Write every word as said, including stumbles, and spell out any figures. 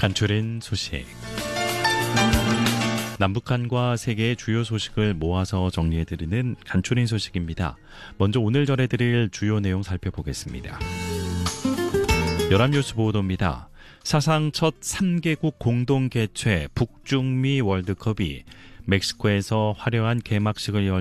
간추린 소식. 남북한과 세계의 주요 소식을 모아서 정리해드리는 간추린 소식입니다. 먼저 오늘 전해드릴 주요 내용 살펴보겠습니다. 연합뉴스 보도입니다. 사상 첫 삼 개국 공동 개최 북중미 월드컵이 멕시코에서 화려한 개막식을 열